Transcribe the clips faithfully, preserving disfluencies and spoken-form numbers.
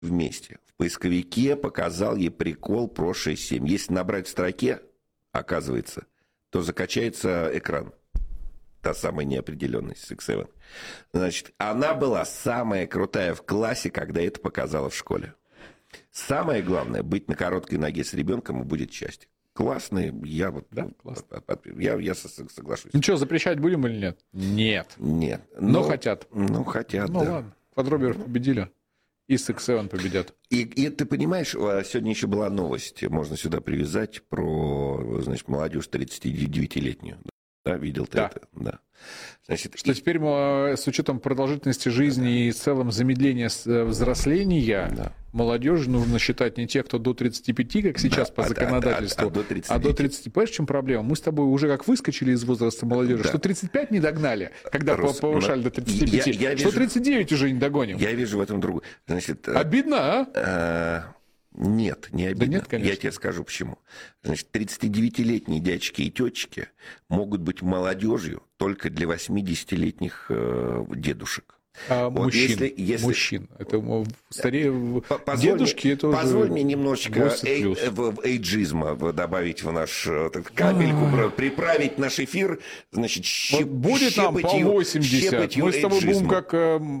вместе. В поисковике показал ей прикол про шесть семь. Если набрать в строке, оказывается, то закачается экран. Та самая неопределенность икс семь. Значит, она была самая крутая в классе, когда это показала в школе. Самое главное, быть на короткой ноге с ребенком, и будет счастье. Классный, я вот да, классно. Я, я соглашусь. Ну что, запрещать будем или нет? Нет. Нет. Но, но хотят. Ну, хотят, ну, да. ладно. Подроберов победили. И с икс семь победят. И, и ты понимаешь, сегодня еще была новость, можно сюда привязать, про, значит, молодежь тридцатидевятилетнюю. Да, видел ты да. это? Да. Значит, что и... теперь мы, с учетом продолжительности жизни да. и в целом замедления взросления, да. молодежи нужно считать не тех, кто до тридцати пяти, как сейчас да, по законодательству, а, а, а, а, до тридцати. А до тридцати. Понимаешь, в чем проблема? Мы с тобой уже как выскочили из возраста молодежи, да. что тридцать пять не догнали, когда Рус... повышали Но... до тридцати пяти, я, я что вижу... тридцать девять уже не догоним. Я вижу в этом другую. Значит, обидно, а? а... Нет, не обидно. Да нет, конечно. Я тебе скажу почему. Значит, тридцатидевятилетние дядечки и тетечки могут быть молодежью только для восьмидесятилетних э, дедушек. А, вот мужчин, если, если... мужчин. Это старее... Позволь дедушки, мне, это уже позволь мне немножечко эй, в, в эйджизма добавить в наш капельку, а... приправить наш эфир. Значит, щеп, вот будет нам по восемьдесят. Мы с тобой будем как...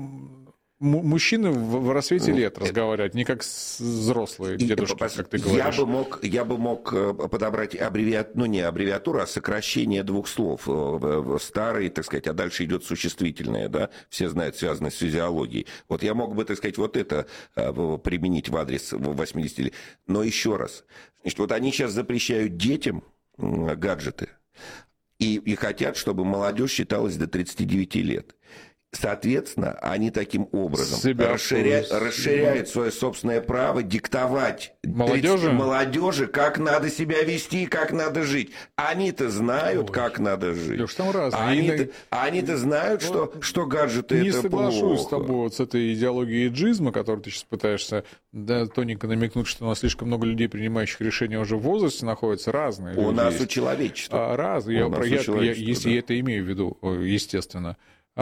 Мужчины в рассвете лет разговаривать, не как взрослые дедушки, как ты говоришь. Я бы мог, я бы мог подобрать аббревиатуру, ну не аббревиатуру, а сокращение двух слов. Старый, так сказать, а дальше идет существительное, да, все знают, связанное с физиологией. Вот я мог бы, так сказать, вот это применить в адрес восьмидесяти лет. Но еще раз, значит, вот они сейчас запрещают детям гаджеты и, и хотят, чтобы молодежь считалась до тридцати девяти лет. Соответственно, они таким образом расширя... расширяют свое собственное право диктовать молодежи? молодежи, как надо себя вести, как надо жить. Они-то знают, Ой. как надо жить. Леш, там разные. Они-то, они-то знают, что, что гаджеты не это плохо. Не соглашусь с тобой вот с этой идеологией эйджизма, которую ты сейчас пытаешься да, тоненько намекнуть, что у нас слишком много людей, принимающих решения, уже в возрасте находятся разные. У нас есть. у человечества. А, разные. Я, про, я, я, если да. я это имею в виду, естественно.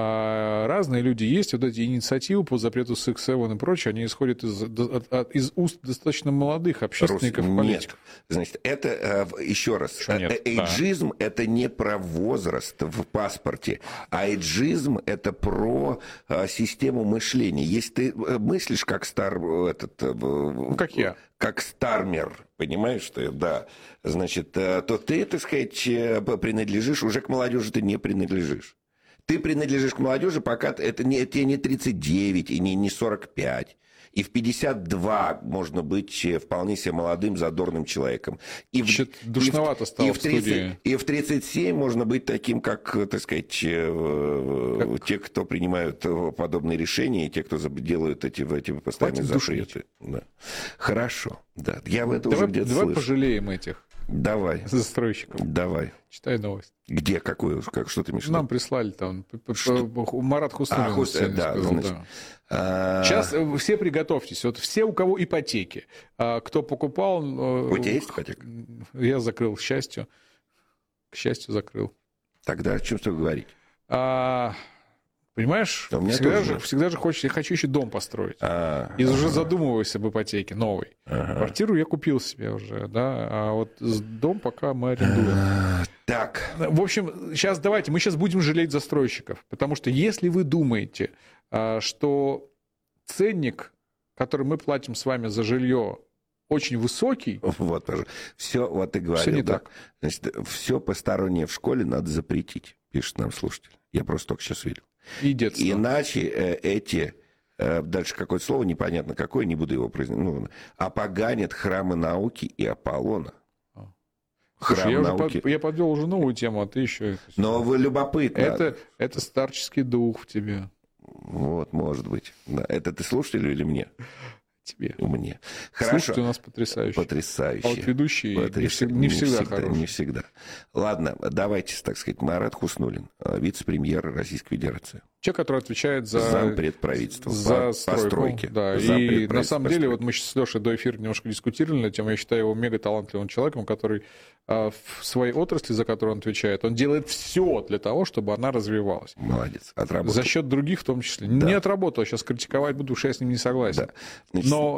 А разные люди есть, вот эти инициативы по запрету с икс семь и прочее, они исходят из, от, из уст достаточно молодых общественников, Рус, политиков. Нет, значит, это, еще раз, нет? эйджизм да. это не про возраст в паспорте, а эйджизм это про систему мышления. Если ты мыслишь как стар... Этот, ну, как я. Как стармер, понимаешь, что да, значит, то ты, так сказать, принадлежишь, уже к молодежи ты не принадлежишь. Ты принадлежишь к молодежи, пока это не, тебе не тридцать девять и не, не сорок пять. И в пятьдесят два можно быть вполне себе молодым, задорным человеком. И в, душновато и стало и в студии. И в тридцать семь можно быть таким, как, так сказать, как... те, кто принимают подобные решения, и те, кто делают эти, эти постоянные запреты. Да. Хорошо. Да. Я в это давай, уже где-то давай слышу. пожалеем этих. Давай. Застройщиков. Давай. Читай новость. Где? Какую? Как, что ты имеешь в виду? Нам прислали там. Что? Марат Хуснуллин. А, Хус... да, сказал, значит, да. А... Сейчас все приготовьтесь. Вот все, у кого ипотеки. Кто покупал... У тебя есть ипотека? Я закрыл, к счастью. К счастью, закрыл. Тогда о чем что говорить? А... Понимаешь, да, всегда, же, всегда же хочется, я хочу еще дом построить. А, и ага. уже задумываюсь об ипотеке новой. Ага. Квартиру я купил себе уже, да, а вот дом пока мы арендуем. А, так. В общем, сейчас давайте, мы сейчас будем жалеть застройщиков, потому что если вы думаете, что ценник, который мы платим с вами за жилье, очень высокий. Вот, пожалуйста. Все, вот ты говорил. Все не да? так. Значит, все постороннее в школе надо запретить, пишет нам слушатель. Я просто только сейчас видел. И детство. Иначе э, эти, э, дальше какое-то слово, непонятно какое, не буду его произносить, ну, опоганят храмы науки и Аполлона. Слушай, Храм я, науки. Уже под, я подвел уже новую тему, а ты еще... Но вы любопытно. Это, это старческий дух в тебе. Вот, может быть. Да. Это ты слушателю или мне? Тебе. Мне. Хорошо. Слушатель у нас потрясающий. Потрясающий. А вот ведущий Потряс... не, не всегда, всегда хороший. Не всегда. Ладно, давайте, так сказать, Марат Хуснуллин, вице-премьер Российской Федерации. Человек, который отвечает за... Зампредправительства за по постройке. Да. И на самом деле, вот мы сейчас с Лешей до эфира немножко дискутировали на тему, я считаю его мега талантливым человеком, который в своей отрасли, за которую он отвечает, он делает все для того, чтобы она развивалась. Молодец, отработал. За счет других в том числе. Да. Не отработал, сейчас критиковать буду, что я с ним не согласен. Да. Значит, но